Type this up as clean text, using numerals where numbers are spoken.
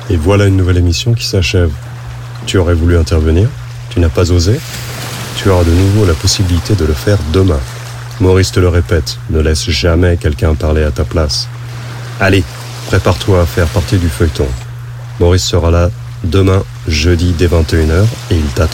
Et voilà une nouvelle émission qui s'achève. Tu aurais voulu intervenir? Tu n'as pas osé? Tu auras de nouveau la possibilité de le faire demain. Maurice te le répète, ne laisse jamais quelqu'un parler à ta place. Allez, prépare-toi à faire partie du feuilleton. Maurice sera là demain, jeudi dès 21h, et il t'attend.